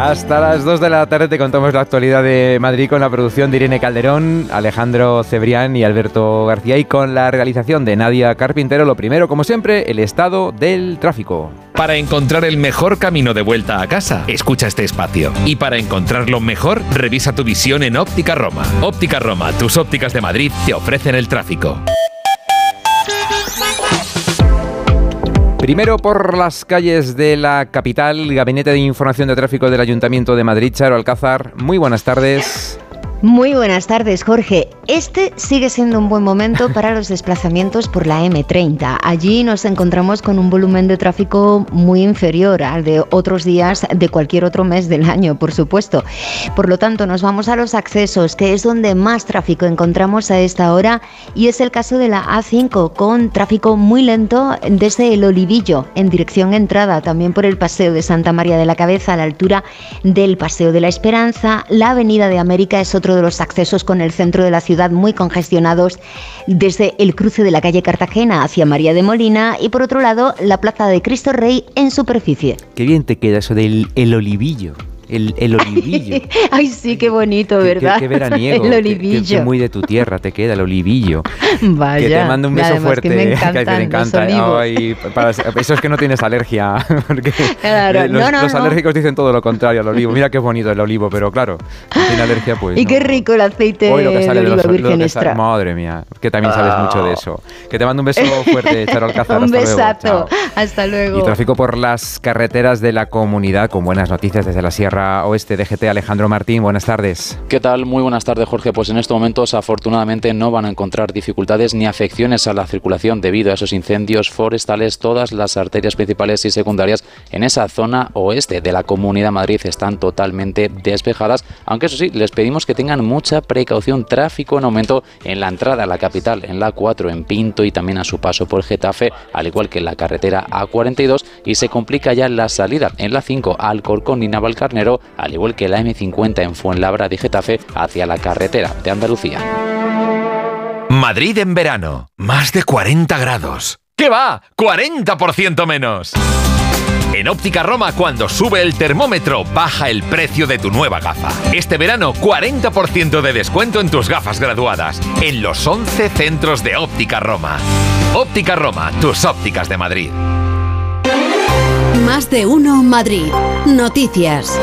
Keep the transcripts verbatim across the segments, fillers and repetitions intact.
Hasta las dos de la tarde te contamos la actualidad de Madrid con la producción de Irene Calderón, Alejandro Cebrián y Alberto García, y con la realización de Nadia Carpintero. Lo primero, como siempre, el estado del tráfico. Para encontrar el mejor camino de vuelta a casa, escucha este espacio. Y para encontrarlo mejor, revisa tu visión en Óptica Roma. Óptica Roma, tus ópticas de Madrid, te ofrecen el tráfico. Primero por las calles de la capital, Gabinete de Información de Tráfico del Ayuntamiento de Madrid. Charo Alcázar, muy buenas tardes. Muy buenas tardes, Jorge. Este sigue siendo un buen momento para los desplazamientos por la eme treinta. Allí nos encontramos con un volumen de tráfico muy inferior al de otros días de cualquier otro mes del año, por supuesto. Por lo tanto, nos vamos a los accesos, que es donde más tráfico encontramos a esta hora, y es el caso de la A cinco, con tráfico muy lento desde el Olivillo en dirección entrada, también por el Paseo de Santa María de la Cabeza a la altura del Paseo de la Esperanza. La Avenida de América es otro de los accesos con el centro de la ciudad muy congestionados desde el cruce de la calle Cartagena hacia María de Molina, y por otro lado la Plaza de Cristo Rey en superficie. Qué bien te queda eso del el Olivillo. El, el Olivillo. Ay, sí, qué bonito, ¿verdad? Qué, qué veraniego. El Olivillo. Qué, qué, qué muy de tu tierra te queda el Olivillo. Vaya. Que te mando un beso Además, fuerte. que me encantan, que te encanta. los olivos. Ay, para, eso es que no tienes alergia. Porque claro, los, no, no, los no. alérgicos dicen todo lo contrario al olivo. Mira qué bonito el olivo, pero claro, no tiene alergia, pues. Y no. qué rico el aceite Hoy lo que sale de de oliva los, virgen lo que extra. sale, madre mía, que también sabes mucho de eso. Que te mando un beso fuerte, Charo Alcázar. Un Hasta besazo. Luego. Chao. Hasta luego. Y tráfico por las carreteras de la comunidad, con buenas noticias desde la Sierra Oeste. D G T, Alejandro Martín, buenas tardes. ¿Qué tal? Muy buenas tardes, Jorge. Pues en estos momentos afortunadamente no van a encontrar dificultades ni afecciones a la circulación debido a esos incendios forestales. Todas las arterias principales y secundarias en esa zona oeste de la Comunidad de Madrid están totalmente despejadas, aunque eso sí, les pedimos que tengan mucha precaución. Tráfico en aumento en la entrada a la capital, en la A cuatro en Pinto, y también a su paso por Getafe, al igual que en la carretera A cuarenta y dos, y se complica ya la salida en la cinco a Alcorcón y Navalcarnero, al igual que la eme cincuenta en Fuenlabrada y Getafe hacia la carretera de Andalucía. Madrid en verano, más de cuarenta grados. ¿Qué va? ¡cuarenta por ciento menos! En Óptica Roma, cuando sube el termómetro, baja el precio de tu nueva gafa. Este verano, cuarenta por ciento de descuento en tus gafas graduadas, en los once centros de Óptica Roma. Óptica Roma, tus ópticas de Madrid. Más de uno Madrid. Noticias.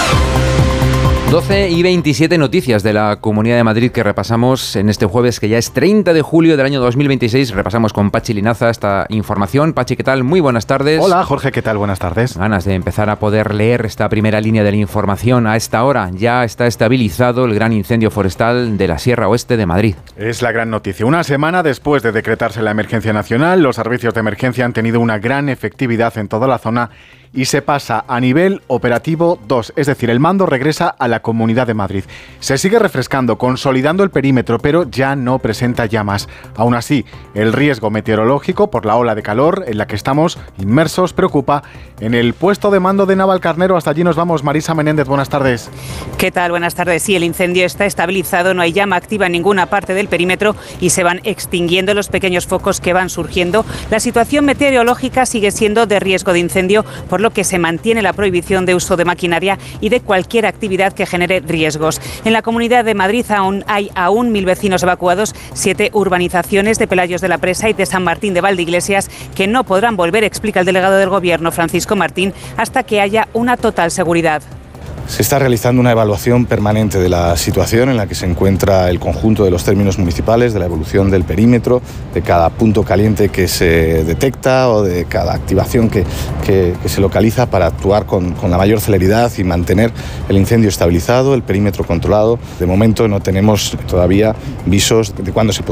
doce y veintisiete, noticias de la Comunidad de Madrid que repasamos en este jueves, que ya es treinta de julio del año dos mil veintiséis. Repasamos con Pachi Linaza esta información. Pachi, ¿qué tal? Muy buenas tardes. Hola, Jorge, ¿qué tal? Buenas tardes. Ganas de empezar a poder leer esta primera línea de la información. A esta hora ya está estabilizado el gran incendio forestal de la Sierra Oeste de Madrid. Es la gran noticia. Una semana después de decretarse la emergencia nacional, los servicios de emergencia han tenido una gran efectividad en toda la zona y se pasa a nivel operativo dos, es decir, el mando regresa a la Comunidad de Madrid. Se sigue refrescando, consolidando el perímetro, pero ya no presenta llamas. Aún así, el riesgo meteorológico por la ola de calor en la que estamos inmersos preocupa. En el puesto de mando de Navalcarnero, hasta allí nos vamos. Marisa Menéndez, buenas tardes. ¿Qué tal? Buenas tardes. Sí, el incendio está estabilizado, no hay llama activa en ninguna parte del perímetro y se van extinguiendo los pequeños focos que van surgiendo. La situación meteorológica sigue siendo de riesgo de incendio, por lo que se mantiene la prohibición de uso de maquinaria y de cualquier actividad que genere riesgos. En la Comunidad de Madrid aún hay aún mil vecinos evacuados, siete urbanizaciones de Pelayos de la Presa y de San Martín de Valdeiglesias que no podrán volver, explica el delegado del Gobierno, Francisco Martín, hasta que haya una total seguridad. Se está realizando una evaluación permanente de la situación en la que se encuentra el conjunto de los términos municipales, de la evolución del perímetro, de cada punto caliente que se detecta o de cada activación que, que, que se localiza para actuar con, con la mayor celeridad y mantener el incendio estabilizado, el perímetro controlado. De momento no tenemos todavía visos de cuándo se